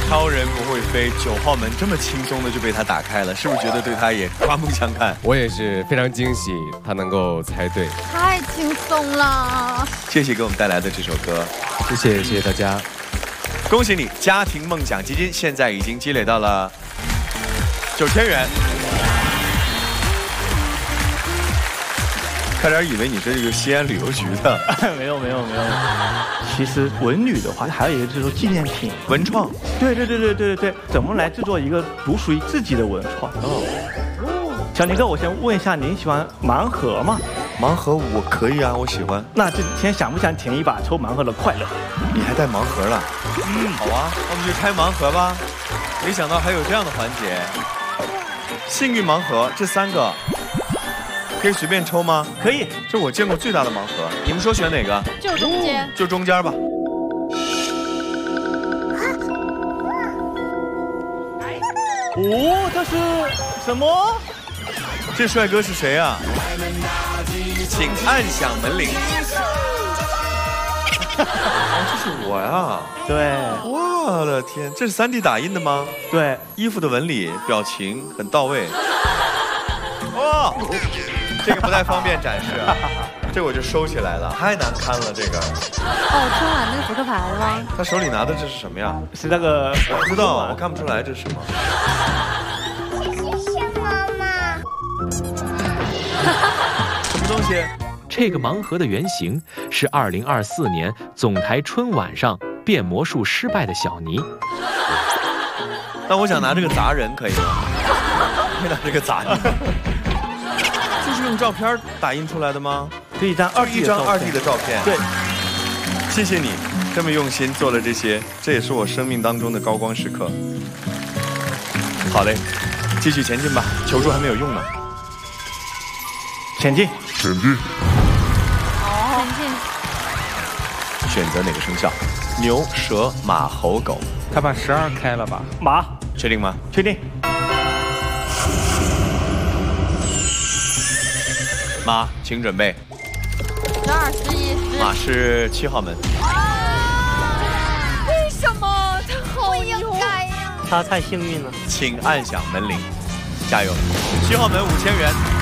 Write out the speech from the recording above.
超人不会飞，9号门这么轻松的就被他打开了，是不是觉得对他也刮目相看？ 我也是非常惊喜，他能够猜对， 太轻松了。 谢谢给我们带来的这首歌， 谢谢大家， 恭喜你，家庭梦想基金现在已经积累到了9000元。差点以为你是这个西安旅游局的。 没有。其实文旅的话，还有一个就是说纪念品、 文创。 对，怎么来制作一个独属于自己的文创？小宁哥，我先问一下，您喜欢盲盒吗？ 盲盒我可以啊，我喜欢。 那这天想不想体验一把抽盲盒的快乐？ 你还带盲盒了？好啊，那我们就拆盲盒吧。没想到还有这样的环节。幸运盲盒这3个。可以随便抽吗？ 可以， 这是我见过最大的盲盒。你们说选哪个？ 就中间。 就中间吧。 哦，这是什么？ 这帅哥是谁啊？请按响门铃。这是我呀。 对。 我的天，这是3D 打印的吗？ 对， 衣服的纹理、表情很到位。哇！这个不太方便展示啊，这我就收起来了，太难看了这个。 哦，春晚那个扑克牌吗？ 他手里拿的这是什么呀？ 是那个， 我不知道，我看不出来这是什么。 谢谢妈妈。 什么东西？ 这个盲盒的原型是2024年总台春晚上变魔术失败的小尼。 那我想拿这个砸人可以吗？可以拿这个砸你。就是用照片打印出来的吗？ 是一张2D 的照片。 对， 谢谢你这么用心做了这些，这也是我生命当中的高光时刻。好嘞，继续前进吧，求助还没有用呢。 前进。 前进。 选择哪个生肖？牛、蛇、马、猴、狗。 他把12开了吧？ 马， 确定吗？ 确定。 马，请准备。 12、11、 马是7号门。 为什么他好牛呀？ 他太幸运了。 请按响门铃，加油！7号门5000元。